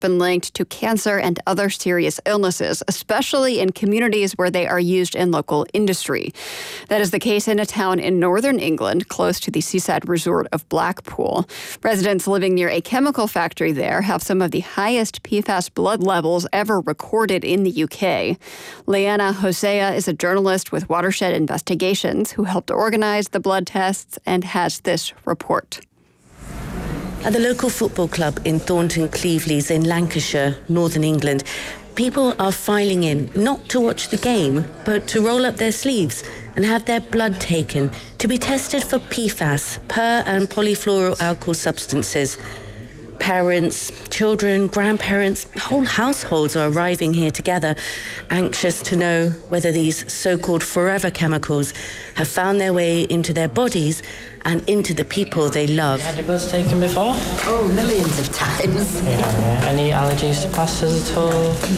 been linked to cancer and other serious illnesses, especially in communities where they are used in local industry. That is the case in a town in northern England, close to the seaside resort of Blackpool. Residents living near a chemical factory there have some of the highest PFAS blood levels ever recorded in the UK. Leanna Hosea is a journalist with Watershed Investigations who helped organize the blood tests and has this report. At the local football club in Thornton Cleveleys in Lancashire, northern England, people are filing in not to watch the game, but to roll up their sleeves and have their blood taken to be tested for PFAS, per- and polyfluoroalkyl substances. Parents, children, grandparents, whole households are arriving here together, anxious to know whether these so-called forever chemicals have found their way into their bodies and into the people they love. Had your blood taken before? Oh, millions of times. Yeah. Any allergies to plasters at all?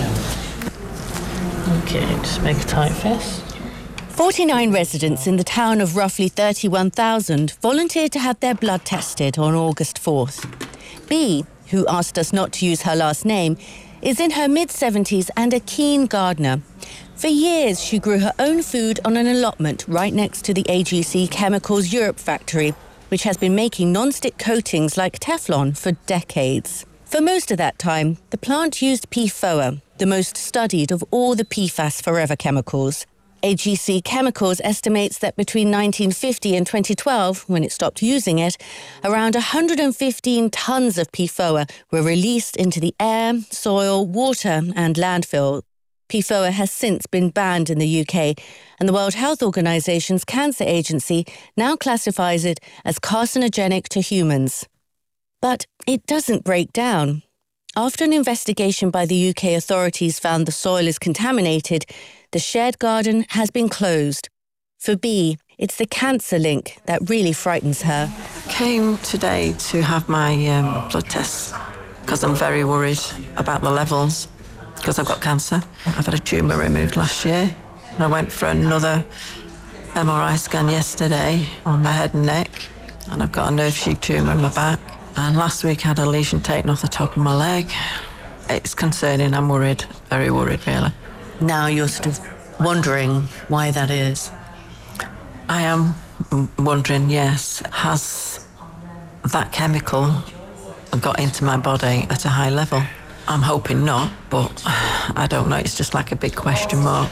No. Okay, just make a tight fist. 49 residents in the town of roughly 31,000 volunteered to have their blood tested on August 4th. Bea, who asked us not to use her last name, is in her mid-70s and a keen gardener. For years, she grew her own food on an allotment right next to the AGC Chemicals Europe factory, which has been making non-stick coatings like Teflon for decades. For most of that time, the plant used PFOA, the most studied of all the PFAS forever chemicals. AGC Chemicals estimates that between 1950 and 2012, when it stopped using it, around 115 tons of PFOA were released into the air, soil, water and landfill. PFOA has since been banned in the UK, and the World Health Organization's Cancer Agency now classifies it as carcinogenic to humans. But it doesn't break down. After an investigation by the UK authorities found the soil is contaminated, the shared garden has been closed. For Bea, it's the cancer link that really frightens her. Came today to have my blood tests because I'm very worried about the levels because I've got cancer. I've had a tumour removed last year. I went for another MRI scan yesterday on my head and neck, and I've got a nerve sheath tumour in my back. And last week I had a lesion taken off the top of my leg. It's concerning. I'm worried, very worried, really. Now you're sort of wondering why that is. I am wondering, yes, has that chemical got into my body at a high level? I'm hoping not, but I don't know. It's just like a big question mark.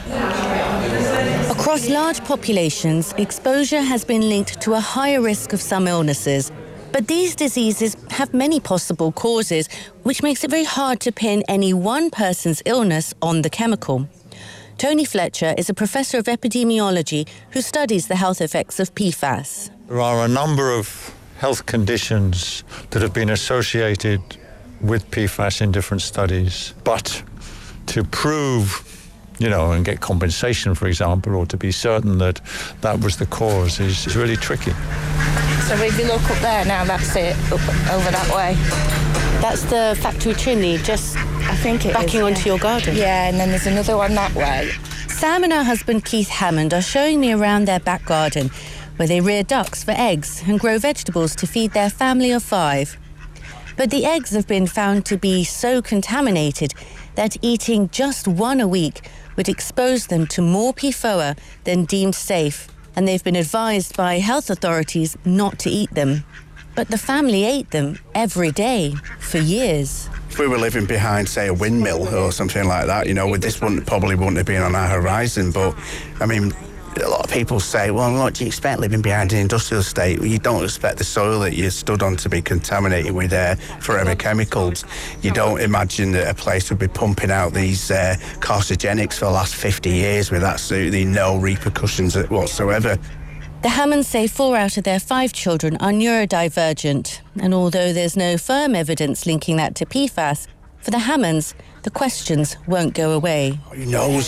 Across large populations, exposure has been linked to a higher risk of some illnesses. But these diseases have many possible causes, which makes it very hard to pin any one person's illness on the chemical. Tony Fletcher is a professor of epidemiology who studies the health effects of PFAS. There are a number of health conditions that have been associated with PFAS in different studies. But to prove, and get compensation, for example, or to be certain that that was the cause is really tricky. So if you look up there now, that's it, over that way. That's the factory chimney, just I think it backing onto your garden. Yeah, and then there's another one that way. Sam and her husband Keith Hammond are showing me around their back garden, where they rear ducks for eggs and grow vegetables to feed their family of 5. But the eggs have been found to be so contaminated that eating just one a week would expose them to more PFOA than deemed safe, and they've been advised by health authorities not to eat them. But the family ate them every day for years. If we were living behind, say, a windmill or something like that, this probably wouldn't have been on our horizon. But, a lot of people say, well, what do you expect living behind an industrial estate? Well, you don't expect the soil that you stood on to be contaminated with forever chemicals. You don't imagine that a place would be pumping out these carcinogenics for the last 50 years with absolutely no repercussions whatsoever. The Hammonds say 4 out of their 5 children are neurodivergent, and although there's no firm evidence linking that to PFAS, for the Hammonds, the questions won't go away. Who knows,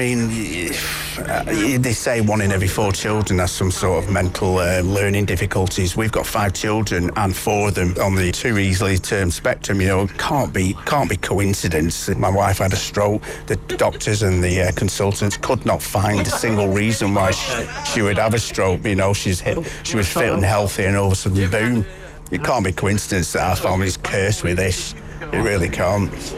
they say 1 in every 4 children has some sort of mental learning difficulties. We've got 5 children and 4 of them on the too easily termed spectrum. Can't be coincidence. My wife had a stroke. The doctors and the consultants could not find a single reason why she would have a stroke. She was fit and healthy, and all of a sudden, boom. It can't be coincidence that our family's cursed with this. It really can't.